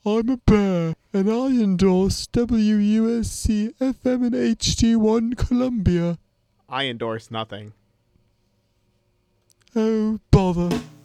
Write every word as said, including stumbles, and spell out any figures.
I'm a bear, and I endorse W U S C F M and H D one Columbia. I endorse nothing. Oh, bother.